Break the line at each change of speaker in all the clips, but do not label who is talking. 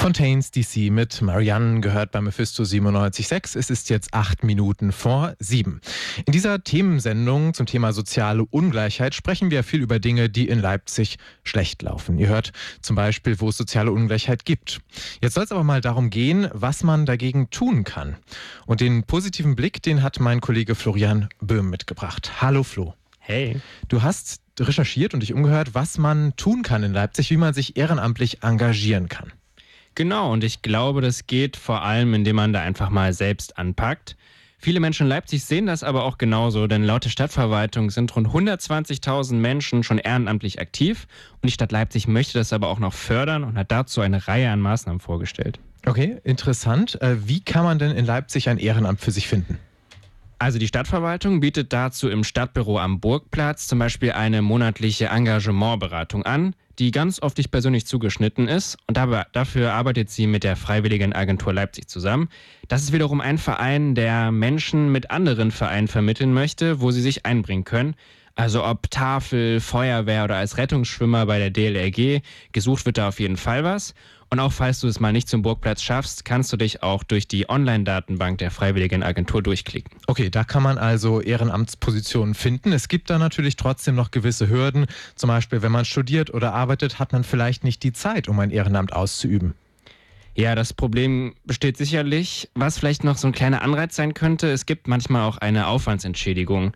Fontaines DC mit Marianne gehört bei Mephisto 97.6. Es ist jetzt 8 Minuten vor 7. In dieser Themensendung zum Thema soziale Ungleichheit sprechen wir viel über Dinge, die in Leipzig schlecht laufen. Ihr hört zum Beispiel, wo es soziale Ungleichheit gibt. Jetzt soll es aber mal darum gehen, was man dagegen tun kann. Und den positiven Blick, den hat mein Kollege Florian Böhm mitgebracht. Hallo Flo.
Hey.
Du hast recherchiert und dich umgehört, was man tun kann in Leipzig, wie man sich ehrenamtlich engagieren kann.
Genau, und ich glaube, das geht vor allem, indem man da einfach mal selbst anpackt. Viele Menschen in Leipzig sehen das aber auch genauso, denn laut der Stadtverwaltung sind rund 120.000 Menschen schon ehrenamtlich aktiv. Und die Stadt Leipzig möchte das aber auch noch fördern und hat dazu eine Reihe an Maßnahmen vorgestellt.
Okay, interessant. Wie kann man denn in Leipzig ein Ehrenamt für sich finden?
Also die Stadtverwaltung bietet dazu im Stadtbüro am Burgplatz zum Beispiel eine monatliche Engagementberatung an, die ganz auf dich persönlich zugeschnitten ist. Und dafür arbeitet sie mit der Freiwilligen Agentur Leipzig zusammen. Das ist wiederum ein Verein, der Menschen mit anderen Vereinen vermitteln möchte, wo sie sich einbringen können. Also ob Tafel, Feuerwehr oder als Rettungsschwimmer bei der DLRG, gesucht wird da auf jeden Fall was. Und auch falls du es mal nicht zum Burgplatz schaffst, kannst du dich auch durch die Online-Datenbank der Freiwilligen Agentur durchklicken.
Okay, da kann man also Ehrenamtspositionen finden. Es gibt da natürlich trotzdem noch gewisse Hürden. Zum Beispiel, wenn man studiert oder arbeitet, hat man vielleicht nicht die Zeit, um ein Ehrenamt auszuüben.
Ja, das Problem besteht sicherlich. Was vielleicht noch so ein kleiner Anreiz sein könnte, es gibt manchmal auch eine Aufwandsentschädigung,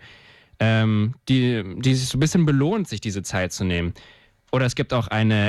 die sich so ein bisschen belohnt, sich diese Zeit zu nehmen. Oder es gibt auch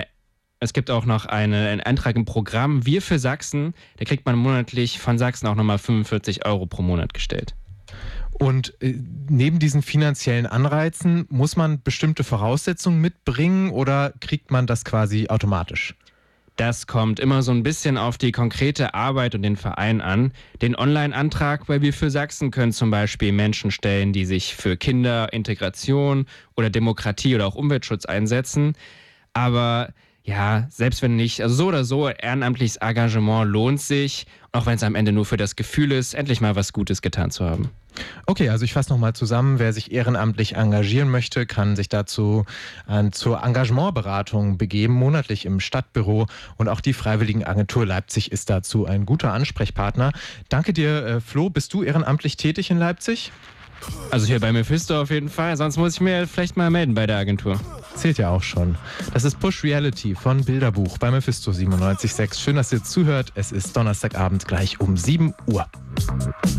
noch einen Eintrag im Programm Wir für Sachsen. Da kriegt man monatlich von Sachsen auch nochmal 45 € pro Monat gestellt.
Und neben diesen finanziellen Anreizen muss man bestimmte Voraussetzungen mitbringen oder kriegt man das quasi automatisch?
Das kommt immer so ein bisschen auf die konkrete Arbeit und den Verein an. Den Online-Antrag bei Wir für Sachsen können zum Beispiel Menschen stellen, die sich für Kinder, Integration oder Demokratie oder auch Umweltschutz einsetzen. Aber ja, selbst wenn nicht, also so oder so, ehrenamtliches Engagement lohnt sich, auch wenn es am Ende nur für das Gefühl ist, endlich mal was Gutes getan zu haben.
Okay, also ich fasse nochmal zusammen. Wer sich ehrenamtlich engagieren möchte, kann sich dazu zur Engagementberatung begeben, monatlich im Stadtbüro. Und auch die Freiwilligenagentur Leipzig ist dazu ein guter Ansprechpartner. Danke dir, Flo. Bist du ehrenamtlich tätig in Leipzig?
Also hier bei Mephisto auf jeden Fall, sonst muss ich mir vielleicht mal melden bei der Agentur.
Zählt ja auch schon. Das ist Push Reality von Bilderbuch bei Mephisto 97.6. Schön, dass ihr zuhört. Es ist Donnerstagabend gleich um 7 Uhr.